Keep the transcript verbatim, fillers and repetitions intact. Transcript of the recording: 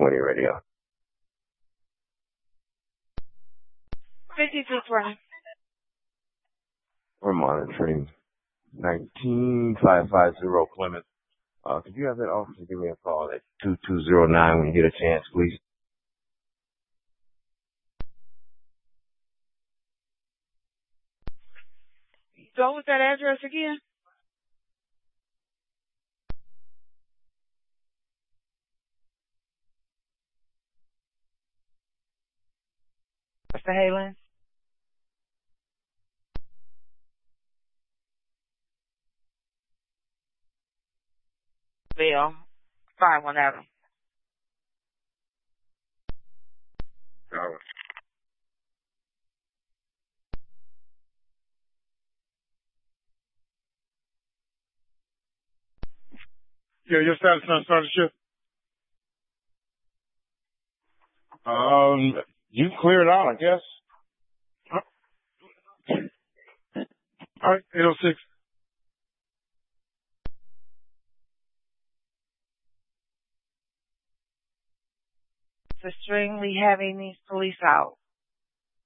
twenty radio. fifty-two twenty. We're monitoring nineteen five fifty Plymouth. Uh, could you have that officer give me a call at two two zero nine when you get a chance, please? So what was that address again? Mister Halen? Bill. Five one Adam. All right. Yeah, your status on starting shift. Um, you cleared out, I guess. All right, eight oh six. It's extremely heavy, needs police out.